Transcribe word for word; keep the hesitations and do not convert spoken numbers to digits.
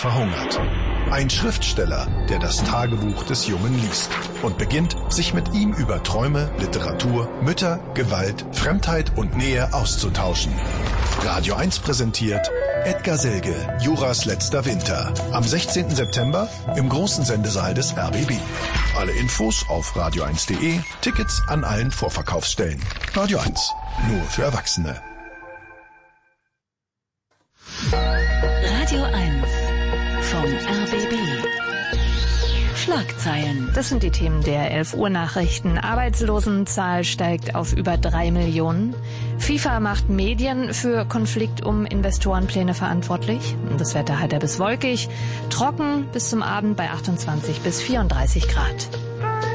verhungert. Ein Schriftsteller, der das Tagebuch des Jungen liest und beginnt, sich mit ihm über Träume, Literatur, Mütter, Gewalt, Fremdheit und Nähe auszutauschen. Radio eins präsentiert Edgar Selge, Juras letzter Winter. Am sechzehnten September im großen Sendesaal des R B B. Alle Infos auf radio eins punkt de, Tickets an allen Vorverkaufsstellen. Radio eins, nur für Erwachsene. Radio eins vom R B B. Schlagzeilen. Das sind die Themen der elf Uhr Nachrichten. Arbeitslosenzahl steigt auf über drei Millionen. FIFA macht Medien für Konflikt um Investorenpläne verantwortlich. Das Wetter heiter bis wolkig. Trocken bis zum Abend bei achtundzwanzig bis vierunddreißig Grad.